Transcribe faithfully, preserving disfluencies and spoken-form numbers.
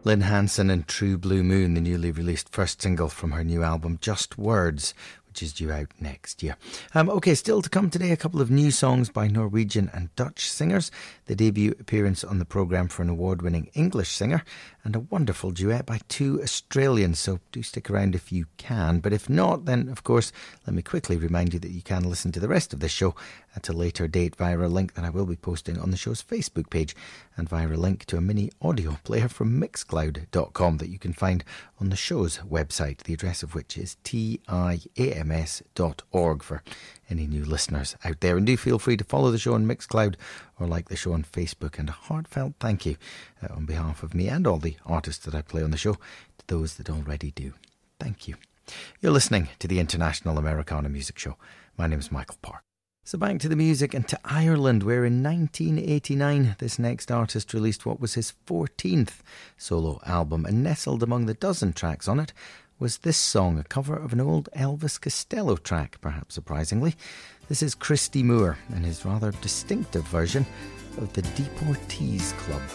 Lynn Hanson and True Blue Moon, the newly released first single from her new album Just Words, which is due out next year. Um, okay, still to come today, a couple of new songs by Norwegian and Dutch singers, the debut appearance on the programme for an award-winning English singer, and a wonderful duet by two Australians, so do stick around if you can. But if not, then of course, let me quickly remind you that you can listen to the rest of this show at a later date via a link that I will be posting on the show's Facebook page, and via a link to a mini audio player from mixcloud dot com that you can find on the show's website, the address of which is tiams dot org for any new listeners out there. And do feel free to follow the show on Mixcloud or like the show on Facebook. And a heartfelt thank you uh, on behalf of me and all the artists that I play on the show to those that already do. Thank you. You're listening to the International Americana Music Show. My name is Michael Park. So back to the music and to Ireland, where in nineteen eighty-nine this next artist released what was his fourteenth solo album, and nestled among the dozen tracks on it was this song, a cover of an old Elvis Costello track, perhaps surprisingly. This is Christy Moore and his rather distinctive version of the Deportees Club.